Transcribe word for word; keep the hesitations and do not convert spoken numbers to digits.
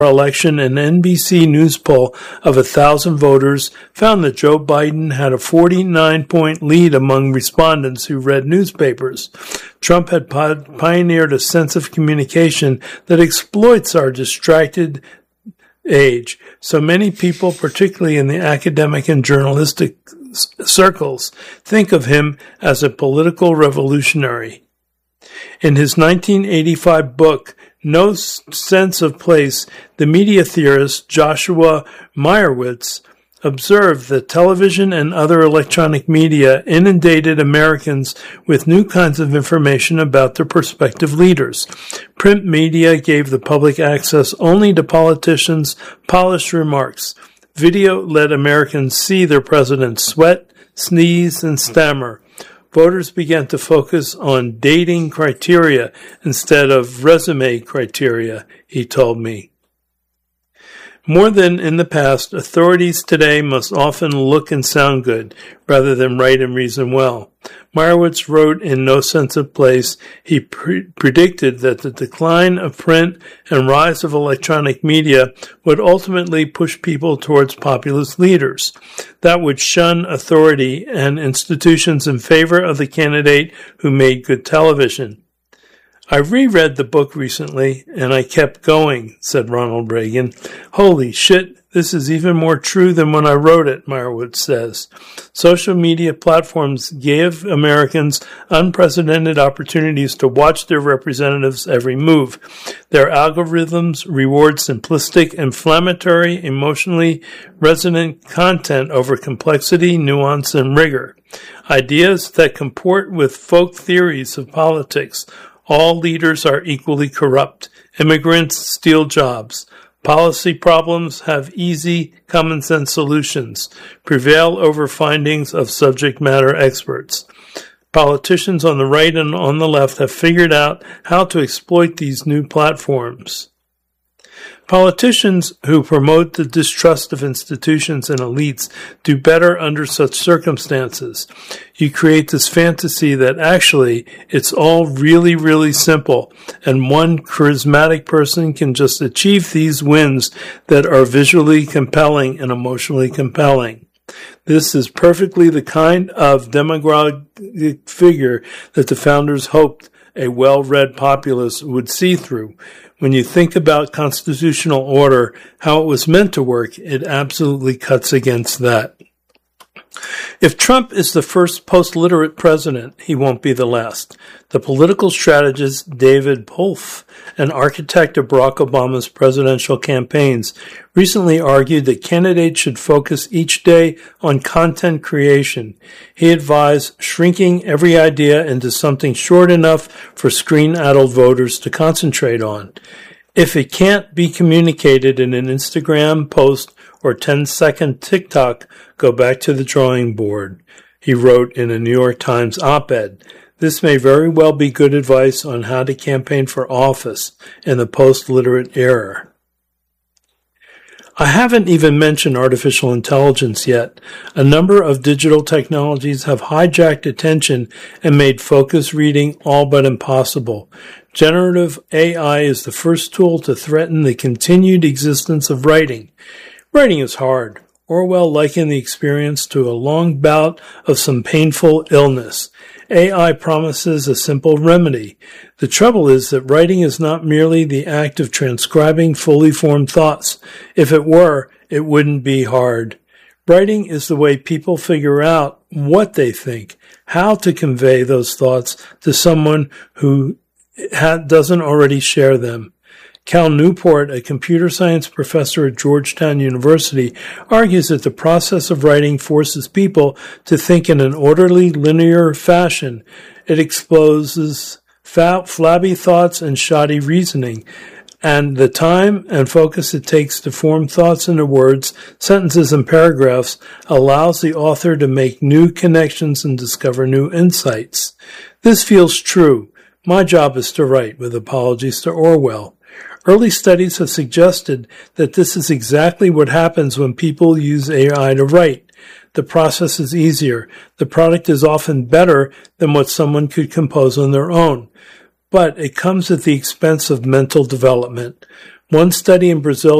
election, an N B C News poll of a thousand voters found that Joe Biden had a forty-nine point lead among respondents who read newspapers. Trump had pioneered a sense of communication that exploits our distracted age. So many people, particularly in the academic and journalistic circles, think of him as a political revolutionary. In his nineteen eighty-five book, No Sense of Place, the media theorist Joshua Meyerowitz observed that television and other electronic media inundated Americans with new kinds of information about their prospective leaders. Print media gave the public access only to politicians' polished remarks. Video let Americans see their president sweat, sneeze, and stammer. Voters began to focus on dating criteria instead of resume criteria, he told me. More than in the past, authorities today must often look and sound good rather than write and reason well. Meyerowitz wrote in No Sense of Place, he pre- predicted that the decline of print and rise of electronic media would ultimately push people towards populist leaders that would shun authority and institutions in favor of the candidate who made good television. I reread the book recently, and I kept going, said Ronald Reagan. Holy shit, this is even more true than when I wrote it, Meyerowitz says. Social media platforms give Americans unprecedented opportunities to watch their representatives' every move. Their algorithms reward simplistic, inflammatory, emotionally resonant content over complexity, nuance, and rigor. Ideas that comport with folk theories of politics. All leaders are equally corrupt. Immigrants steal jobs. Policy problems have easy, common-sense solutions. Prevail over findings of subject matter experts. Politicians on the right and on the left have figured out how to exploit these new platforms. Politicians who promote the distrust of institutions and elites do better under such circumstances. You create this fantasy that actually it's all really, really simple, and one charismatic person can just achieve these wins that are visually compelling and emotionally compelling. This is perfectly the kind of demagogic figure that the founders hoped a well-read populace would see through. When you think about constitutional order, how it was meant to work, it absolutely cuts against that. If Trump is the first post-literate president, he won't be the last. The political strategist David Plouffe, an architect of Barack Obama's presidential campaigns, recently argued that candidates should focus each day on content creation. He advised shrinking every idea into something short enough for screen-addled voters to concentrate on. If it can't be communicated in an Instagram post or ten-second TikTok, go back to the drawing board, he wrote in a New York Times op-ed. This may very well be good advice on how to campaign for office in the post-literate era. I haven't even mentioned artificial intelligence yet. A number of digital technologies have hijacked attention and made focus reading all but impossible. Generative A I is the first tool to threaten the continued existence of writing. Writing is hard. Orwell likened the experience to a long bout of some painful illness. A I promises a simple remedy. The trouble is that writing is not merely the act of transcribing fully formed thoughts. If it were, it wouldn't be hard. Writing is the way people figure out what they think, how to convey those thoughts to someone who ha- doesn't already share them. Cal Newport, a computer science professor at Georgetown University, argues that the process of writing forces people to think in an orderly, linear fashion. It exposes fa- flabby thoughts and shoddy reasoning, and the time and focus it takes to form thoughts into words, sentences, and paragraphs allows the author to make new connections and discover new insights. This feels true. My job is to write, with apologies to Orwell. Early studies have suggested that this is exactly what happens when people use A I to write. The process is easier. The product is often better than what someone could compose on their own. But it comes at the expense of mental development. One study in Brazil